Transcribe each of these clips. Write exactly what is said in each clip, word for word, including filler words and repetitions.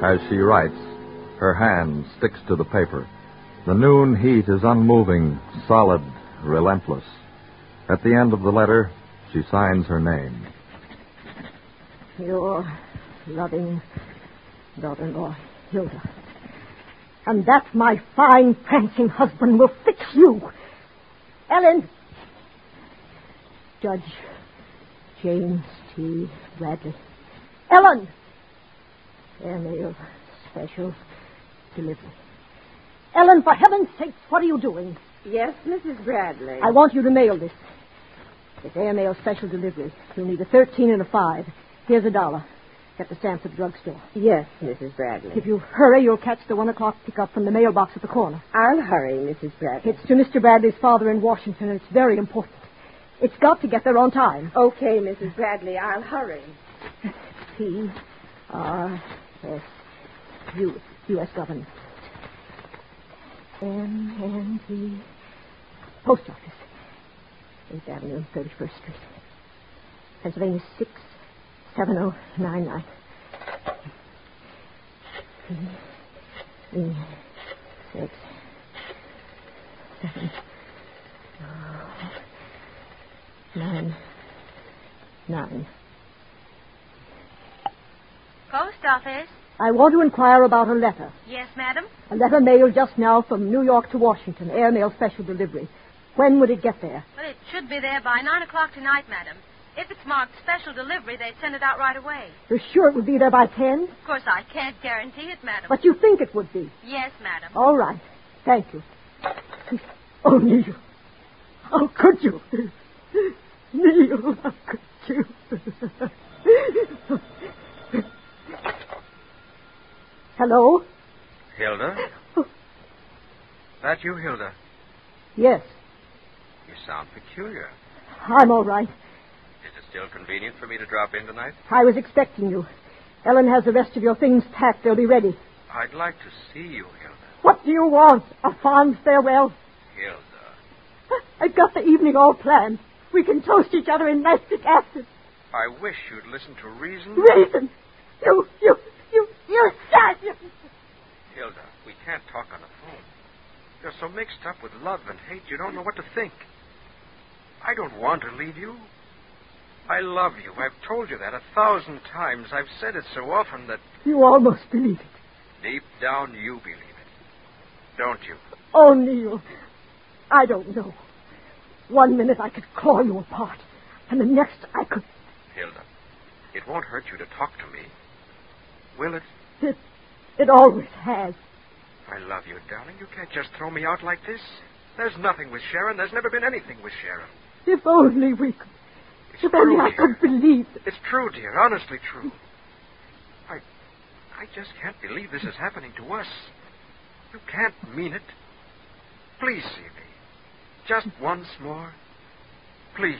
As she writes, her hand sticks to the paper. The noon heat is unmoving, solid, relentless. At the end of the letter, she signs her name. Your loving daughter-in-law, Hilda. And that my fine, prancing husband will fix you. Ellen. Judge James T. Bradley. Ellen. Airmail special delivery. Ellen, for heaven's sakes, what are you doing? Yes, Missus Bradley. I want you to mail this. It's airmail special delivery. You'll need a thirteen and a five. Here's a dollar. Get the stamp at the drugstore. Yes, Missus Bradley. If you hurry, you'll catch the one o'clock pickup from the mailbox at the corner. I'll hurry, Missus Bradley. It's to Mister Bradley's father in Washington, and it's very important. It's got to get there on time. Okay, Missus Bradley, I'll hurry. P R S U U S government. M N T Post Office. eighth Avenue and thirty-first Street. Pennsylvania six seven oh nine nine. P E six seven oh nine nine. Post office. I want to inquire about a letter. Yes, madam. A letter mailed just now from New York to Washington. Airmail special delivery. When would it get there? Well, it should be there by nine o'clock tonight, madam. If it's marked special delivery, they'd send it out right away. You're sure it would be there by ten? Of course, I can't guarantee it, madam. But you think it would be? Yes, madam. All right. Thank you. Oh, Neil. How could you? Neil, how could you? Hello? Hilda? That you, Hilda? Yes. You sound peculiar. I'm all right. Is it still convenient for me to drop in tonight? I was expecting you. Ellen has the rest of your things packed. They'll be ready. I'd like to see you, Hilda. What do you want? A fond farewell? Hilda. I've got the evening all planned. We can toast each other in nitric acid. I wish you'd listen to reason. Reason? You, you, you, you sad. Hilda, we can't talk on the phone. You're so mixed up with love and hate, you don't know what to think. I don't want to leave you. I love you. I've told you that a thousand times. I've said it so often that... You almost believe it. Deep down, you believe it. Don't you? Oh, Neil, I don't know. One minute I could claw you apart, and the next I could... Hilda, it won't hurt you to talk to me. Will it? It, it always has. I love you, darling. You can't just throw me out like this. There's nothing with Sharon. There's never been anything with Sharon. If only we could... It's if true, only I dear. could believe it. It's true, dear. Honestly true. I... I just can't believe this is happening to us. You can't mean it. Please see me. Just once more. Please.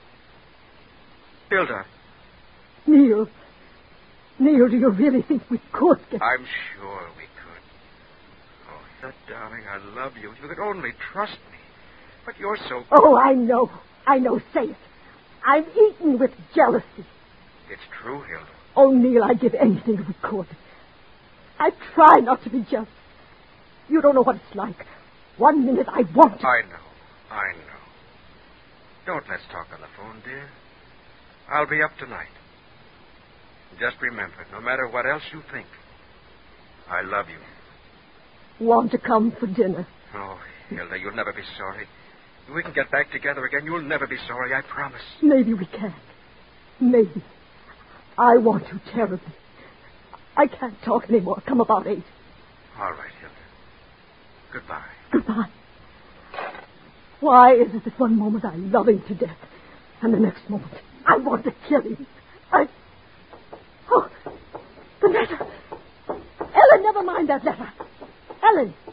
Hilda. Neil. Neil, do you really think we could get... I'm sure we could. Oh, Hilda, darling, I love you. You could only trust me. But you're so... Oh, I know. I know. Say it. I'm eaten with jealousy. It's true, Hilda. Oh, Neil, I'd give anything if we could. I try not to be jealous. You don't know what it's like. One minute I want to... I know. I know. Don't let's talk on the phone, dear. I'll be up tonight. Just remember, no matter what else you think, I love you. Want to come for dinner? Oh, Hilda, you'll never be sorry. If we can get back together again, you'll never be sorry, I promise. Maybe we can. Maybe. I want to terribly. I can't talk anymore. Come about eight. All right, Hilda. Goodbye. Goodbye. Why is it that one moment I love him to death, and the next moment I want to kill him? I... Oh, the letter. Ellen, never mind that letter. Ellen.